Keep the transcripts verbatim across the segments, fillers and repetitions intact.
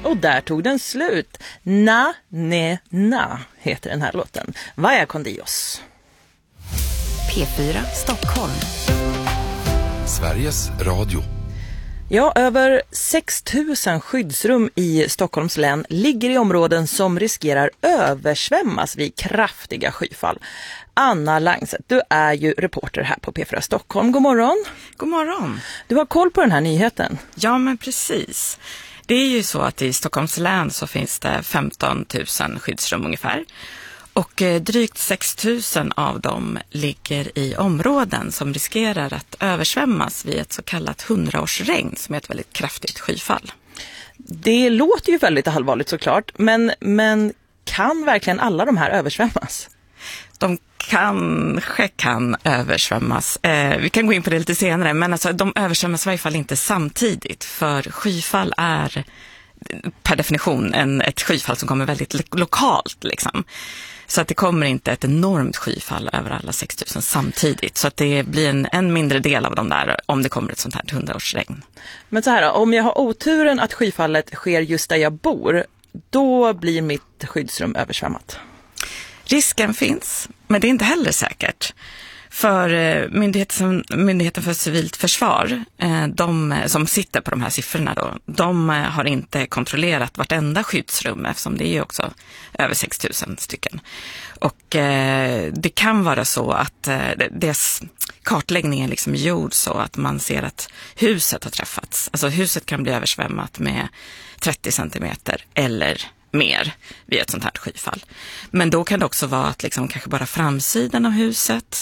Och där tog den slut. Na, ne, na heter den här låten. Vaya con Dios. P fyra Stockholm. Sveriges Radio. Ja, över sex tusen skyddsrum i Stockholms län ligger i områden som riskerar översvämmas vid kraftiga skyfall. Anna Langset, du är ju reporter här på P fyra Stockholm. God morgon. God morgon. Du har koll på den här nyheten. Ja, men precis. Det är ju så att i Stockholms län så finns det femton tusen skyddsrum ungefär. Och drygt sex tusen av dem ligger i områden som riskerar att översvämmas vid ett så kallat hundraårsregn som är ett väldigt kraftigt skyfall. Det låter ju väldigt allvarligt såklart, men, men kan verkligen alla de här översvämmas? De kanske kan översvämmas. Eh, vi kan gå in på det lite senare, men alltså, de översvämmas i varje fall inte samtidigt. För skyfall är per definition en, ett skyfall som kommer väldigt lo- lokalt. Liksom. Så att det kommer inte ett enormt skyfall över alla sex tusen samtidigt. Så att det blir en, en mindre del av dem där om det kommer ett sånt här hundraårsregn. Men så här då, om jag har oturen att skyfallet sker just där jag bor, då blir mitt skyddsrum översvämmat. Risken finns, men det är inte heller säkert. För myndigheten, myndigheten för civilt försvar, de som sitter på de här siffrorna då, de har inte kontrollerat vartenda skyddsrum eftersom det är ju också över sex tusen stycken. Och det kan vara så att deras kartläggning är liksom gjord så att man ser att huset har träffats. Alltså huset kan bli översvämmat med trettio centimeter eller mer vid ett sånt här skyfall. Men då kan det också vara att liksom kanske bara framsidan av huset,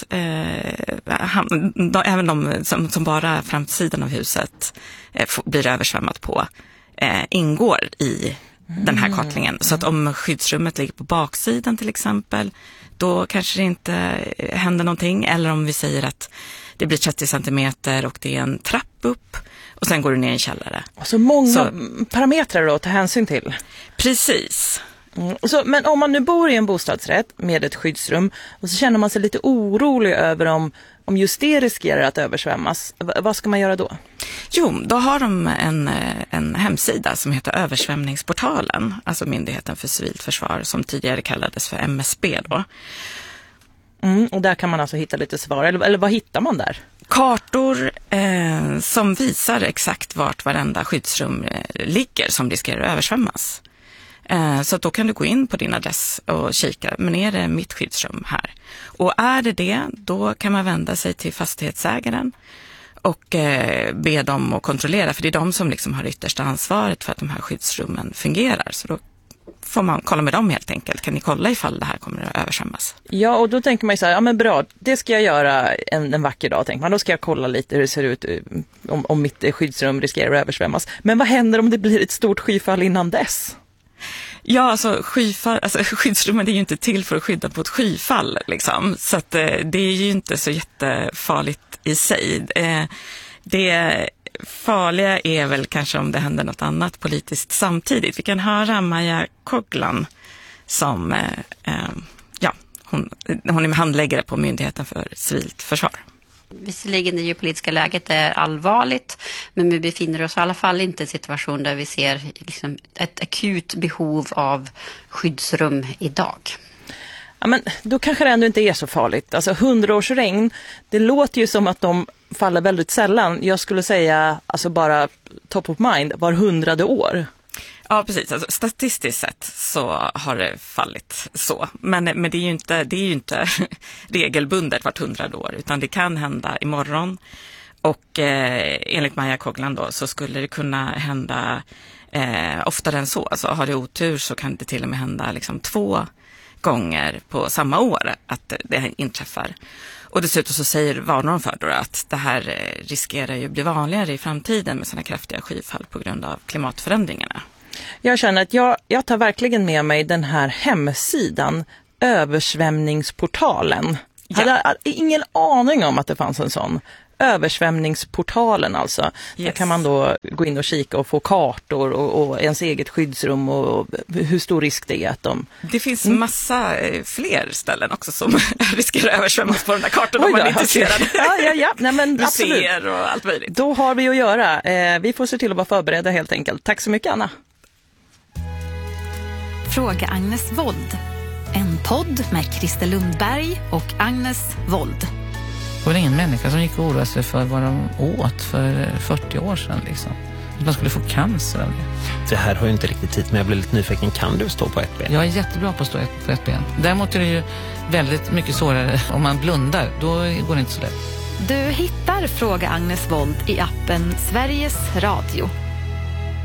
eh, de, även de som, som bara framsidan av huset eh, blir översvämmat på, eh, ingår i mm. den här kartläggningen. Så att om skyddsrummet ligger på baksidan till exempel, då kanske det inte händer någonting. Eller om vi säger att det blir trettio centimeter och det är en trapp upp och sen går du ner i en källare. Så många så, parametrar då att ta hänsyn till. Precis. Mm. Så, men om man nu bor i en bostadsrätt med ett skyddsrum och så känner man sig lite orolig över om, om just det riskerar att översvämmas, v- vad ska man göra då? Jo, då har de en, en hemsida som heter Översvämningsportalen, alltså Myndigheten för civilt försvar som tidigare kallades för M S B då. Mm, och där kan man alltså hitta lite svar, eller, eller vad hittar man där? Kartor eh, som visar exakt vart varenda skyddsrum eh, ligger som riskerar att översvämmas. Eh, så att då kan du gå in på din adress och kika, men är det mitt skyddsrum här? Och är det det, då kan man vända sig till fastighetsägaren och eh, be dem att kontrollera, för det är de som liksom har yttersta ansvaret för att de här skyddsrummen fungerar. Så då får man kolla med dem helt enkelt. Kan ni kolla ifall det här kommer att översvämmas? Ja, och då tänker man ju så här, ja men bra, det ska jag göra en, en vacker dag, tänker man. Då ska jag kolla lite hur det ser ut om, om mitt skyddsrum riskerar att översvämmas. Men vad händer om det blir ett stort skyfall innan dess? Ja, alltså, skyfall, alltså skyddsrummen är ju inte till för att skydda på ett skyfall liksom. Så att, eh, det är ju inte så jättefarligt i sig. Eh, det farliga är väl kanske om det händer något annat politiskt samtidigt. Vi kan höra Maja Koglan som eh, eh, ja, hon, hon är handläggare på Myndigheten för civilt försvar. Visserligen är det politiska läget är allvarligt, men vi befinner oss i alla fall inte i en situation där vi ser liksom ett akut behov av skyddsrum idag. Ja, men då kanske det ändå inte är så farligt. Alltså hundraårsregn, det låter ju som att de faller väldigt sällan. Jag skulle säga, alltså bara top of mind, var hundrade år. Ja, precis. Alltså, statistiskt sett så har det fallit så. Men, men det är ju inte, det är ju inte regelbundet vart hundrade år, utan det kan hända imorgon. Och eh, enligt Maja Koglan då så skulle det kunna hända eh, oftare än så. Alltså har det otur så kan det till och med hända liksom två gånger på samma år att det inträffar. Och dessutom så säger varnar de för då att det här riskerar ju bli vanligare i framtiden med sådana kraftiga skyfall på grund av klimatförändringarna. Jag känner att jag, jag tar verkligen med mig den här hemsidan, Översvämningsportalen. Jag Ja. hade ingen aning om att det fanns en sån. Översvämningsportalen alltså. Yes. Där kan man då gå in och kika och få kartor och, och ens eget skyddsrum och, och hur stor risk det är att de... Det finns massa eh, fler ställen också som riskerar att översvämmas på den där kartan om man är intresserad. Okay. Ja, ja, ja. Nej, men museer absolut. Och allt möjligt. Då har vi att göra. Eh, vi får se till att vara förberedda helt enkelt. Tack så mycket, Anna. Fråga Agnes Wold. En podd med Christer Lundberg och Agnes Wold. Det var ingen människa som gick och oroade sig för vad de åt för fyrtio år sedan. Liksom. Man skulle få cancer av det. Det här har ju inte riktigt tid, men jag blir lite nyfiken. Kan du stå på ett ben? Jag är jättebra på att stå på ett ben. Däremot är det ju väldigt mycket svårare om man blundar. Då går det inte så lätt. Du hittar Fråga Agnes Wold i appen Sveriges Radio.